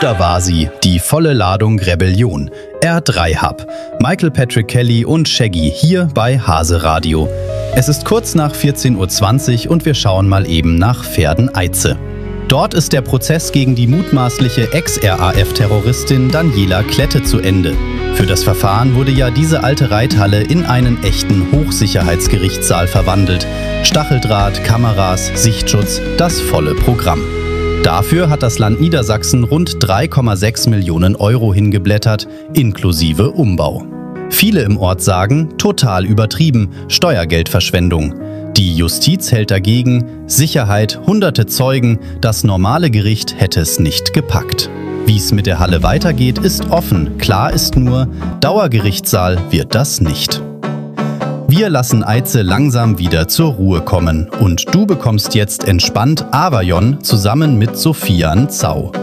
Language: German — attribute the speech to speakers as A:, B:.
A: Da war sie, die volle Ladung Rebellion. R3 Hub. Michael Patrick Kelly und Shaggy hier bei Hase Radio. Es ist kurz nach 14:20 Uhr und wir schauen mal eben nach Verden-Eize. Dort ist der Prozess gegen die mutmaßliche Ex-RAF-Terroristin Daniela Klette zu Ende. Für das Verfahren wurde ja diese alte Reithalle in einen echten Hochsicherheitsgerichtssaal verwandelt. Stacheldraht, Kameras, Sichtschutz, das volle Programm. Dafür hat das Land Niedersachsen rund 3,6 Millionen Euro hingeblättert, inklusive Umbau. Viele im Ort sagen, total übertrieben, Steuergeldverschwendung. Die Justiz hält dagegen, Sicherheit, hunderte Zeugen, das normale Gericht hätte es nicht gepackt. Wie es mit der Halle weitergeht, ist offen. Klar ist nur, Dauergerichtssaal wird das nicht. Wir lassen Eize langsam wieder zur Ruhe kommen und du bekommst jetzt entspannt Averjon zusammen mit Sofian Zau.